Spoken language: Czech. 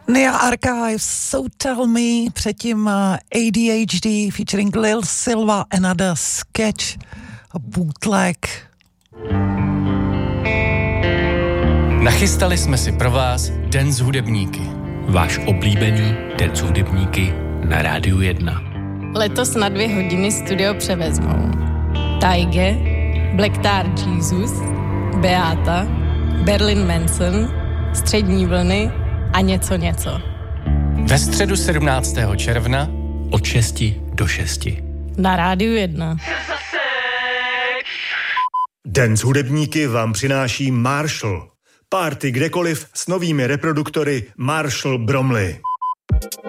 Nia Archives, So Tell Me, předtím ADHD featuring Lil Silva, Another Sketch, bootleg. Nachystali jsme si pro vás Den s hudebníky. Váš oblíbený Den s hudebníky na Rádiu 1. Letos na 2 hodiny studio převezmou Taige, Black Tar Jesus, Beata, Berlin Manson, Střední vlny a něco. Ve středu 17. června od 6 do 6. Na Rádiu 1. Den s hudebníky vám přináší Marshall. Party kdekoliv s novými reproduktory Marshall Bromley.